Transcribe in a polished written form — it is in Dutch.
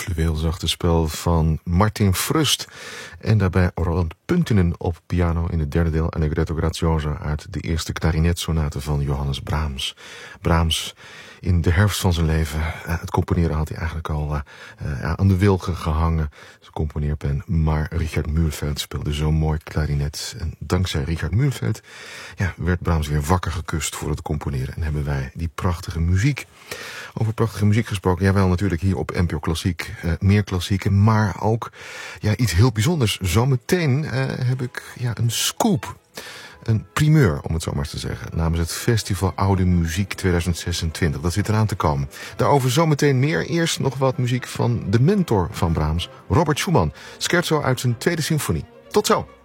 fluweelzachte spel van Martin Frust. En daarbij Roland Puntinen op piano in het derde deel. Allegretto graziosa uit de eerste klarinetsonate van Johannes Brahms. Brahms in de herfst van zijn leven. Het componeren had hij eigenlijk al aan de wilgen gehangen. Zijn componeerpen. Maar Richard Mühlfeld speelde zo mooi klarinet. En dankzij Richard Mühlfeld werd Brahms weer wakker gekust voor het componeren. En hebben wij die prachtige muziek. Over prachtige muziek gesproken. Jawel, natuurlijk hier op NPO Klassiek. Meer klassieken, maar ook iets heel bijzonders. Zometeen heb ik een scoop. Een primeur, om het zo maar eens te zeggen. Namens het Festival Oude Muziek 2026. Dat zit eraan te komen. Daarover zometeen meer. Eerst nog wat muziek van de mentor van Brahms, Robert Schumann. Scherzo uit zijn tweede symfonie. Tot zo!